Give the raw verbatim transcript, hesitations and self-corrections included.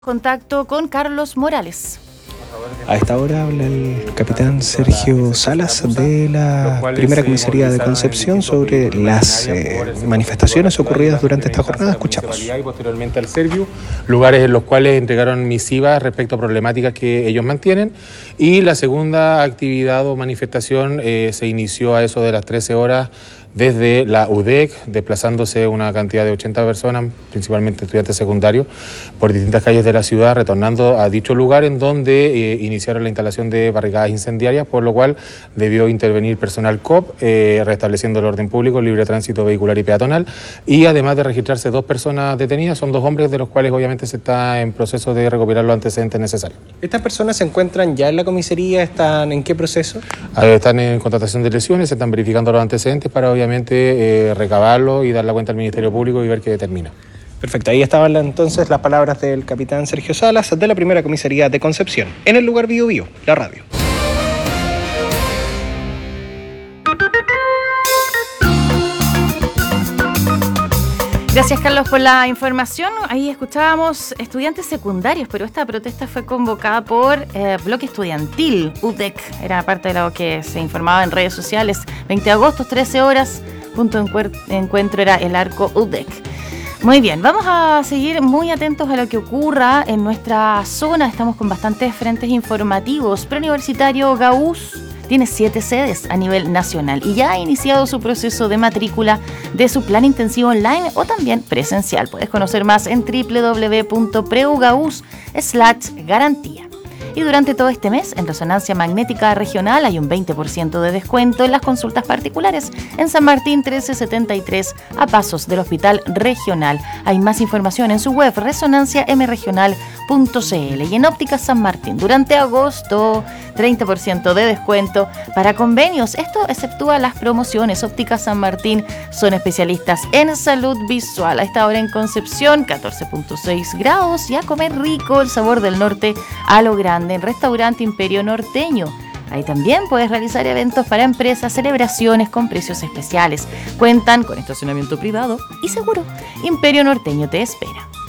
Contacto con Carlos Morales. A esta hora habla el capitán Sergio Salas de la primera comisaría de Concepción sobre las eh, manifestaciones ocurridas durante esta jornada. Escuchamos. Y posteriormente al Serviu, lugares en los cuales entregaron misivas respecto a problemáticas que ellos mantienen. Y la segunda actividad o manifestación eh, se inició a eso de las trece horas desde la U D E C, desplazándose una cantidad de ochenta personas, principalmente estudiantes secundarios, por distintas calles de la ciudad, retornando a dicho lugar en donde eh, iniciaron la instalación de barricadas incendiarias, por lo cual debió intervenir personal C O P, eh, restableciendo el orden público, libre tránsito vehicular y peatonal, y además de registrarse dos personas detenidas, son dos hombres de los cuales obviamente se está en proceso de recopilar los antecedentes necesarios. ¿Estas personas se encuentran ya en la comisaría? ¿Están en qué proceso? Eh, están en contratación de lesiones, se están verificando los antecedentes para obviamente eh, recabarlo y dar la cuenta al Ministerio Público y ver qué determina. Perfecto, ahí estaban entonces las palabras del capitán Sergio Salas de la primera comisaría de Concepción. En el lugar Bio Bio, la radio. Gracias, Carlos, por la información. Ahí escuchábamos estudiantes secundarios, pero esta protesta fue convocada por eh, Bloque Estudiantil, U D E C. Era parte de lo que se informaba en redes sociales. veinte de agosto, trece horas, punto de encuentro era el arco U D E C. Muy bien, vamos a seguir muy atentos a lo que ocurra en nuestra zona. Estamos con bastantes frentes informativos. Preuniversitario Gaús tiene siete sedes a nivel nacional y ya ha iniciado su proceso de matrícula de su plan intensivo online o también presencial. Puedes conocer más en doble u doble u doble u punto preugaús slash garantía. Y durante todo este mes, en Resonancia Magnética Regional hay un veinte por ciento de descuento en las consultas particulares en San Martín trece setenta y tres, a pasos del Hospital Regional. Hay más información en su web resonancia m regional punto c l. Y en Ópticas San Martín, durante agosto, treinta por ciento de descuento para convenios. Esto exceptúa las promociones. Ópticas San Martín son especialistas en salud visual. A esta hora en Concepción, catorce punto seis grados, y a comer rico, el sabor del norte a lo grande en Restaurante Imperio Norteño. Ahí también puedes realizar eventos para empresas, celebraciones con precios especiales. Cuentan con estacionamiento privado y seguro. Imperio Norteño te espera.